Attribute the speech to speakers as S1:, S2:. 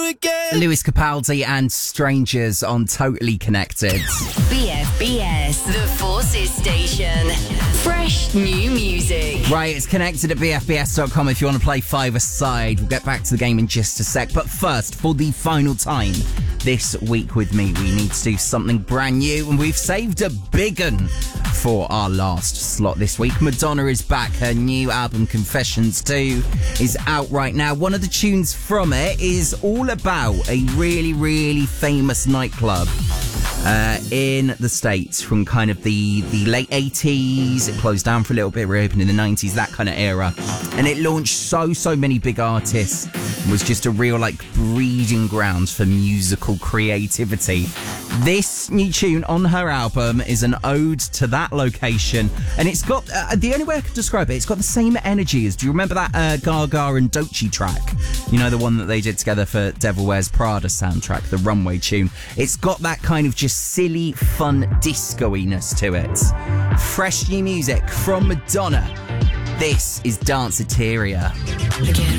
S1: again.
S2: Lewis Capaldi and Strangers on Totally Connected.
S3: BFBS, the Forces Station. Fresh new music.
S2: Right, it's connected at bfbs.com if you want to play five-a-side. We'll get back to the game in just a sec. But first, for the final time this week with me, we need to do something brand new, and we've saved a big un for our last slot this week. Madonna is back. Her new album, Confessions 2, is out right now. One of the tunes from it is all about a really, really famous nightclub in the States from kind of the late 80s. It closed down for a little bit, reopened in the 90s, that kind of era. And it launched so many big artists. It was just a real, breeding ground for musical creativity. This new tune on her album is an ode to that location. And it's got, the only way I could describe it, it's got the same energy as, do you remember that Gaga and Doechii track? You know, the one that they did together for Devil Wears Prada soundtrack, the Runway tune. It's got that kind of just silly, fun disco-iness to it. Fresh new music from Madonna. This is Danceteria.
S3: Again.